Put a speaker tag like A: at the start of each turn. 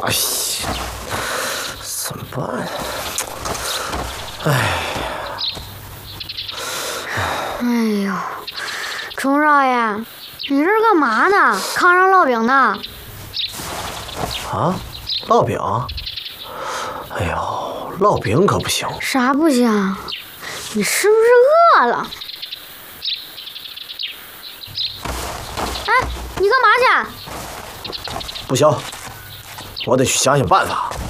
A: 哎呀，怎么办？
B: 哎呦，钟少爷，你这是干嘛呢？炕上烙饼呢？
A: 啊，烙饼？哎呦，烙饼可不行。
B: 啥不行？你是不是饿了？哎，你干嘛去？
A: 不行，我得去想想办法。